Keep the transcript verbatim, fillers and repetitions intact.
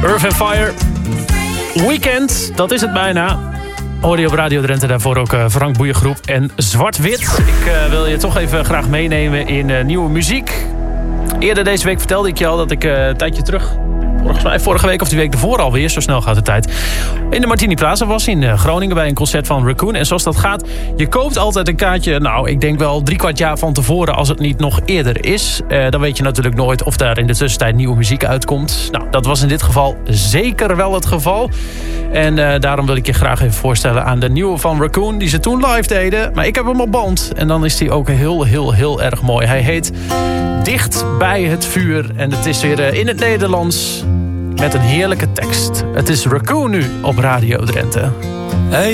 Earth and Fire. Weekend, dat is het bijna. Hoorde je op Radio Drenthe, daarvoor ook uh, Frank Boeiengroep en Zwart-Wit. Ik uh, wil je toch even graag meenemen in uh, nieuwe muziek. Eerder deze week vertelde ik je al dat ik uh, een tijdje terug... Volgens mij vorige week of die week ervoor alweer, zo snel gaat de tijd... in de Martini Plaza was in uh, Groningen bij een concert van Raccoon. En zoals dat gaat, je koopt altijd een kaartje... nou, ik denk wel drie kwart jaar van tevoren als het niet nog eerder is. Uh, dan weet je natuurlijk nooit of daar in de tussentijd nieuwe muziek uitkomt. Nou, dat was in dit geval zeker wel het geval. En uh, daarom wil ik je graag even voorstellen aan de nieuwe van Raccoon... die ze toen live deden. Maar ik heb hem op band. En dan is hij ook heel, heel, heel erg mooi. Hij heet Dicht bij het vuur. En het is weer uh, in het Nederlands... met een heerlijke tekst. Het is Raccoon nu op Radio Drenthe. Hey.